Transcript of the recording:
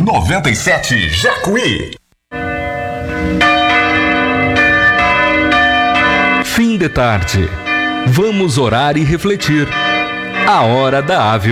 97 Jacuí. Fim de tarde. Vamos orar e refletir. A hora da Ave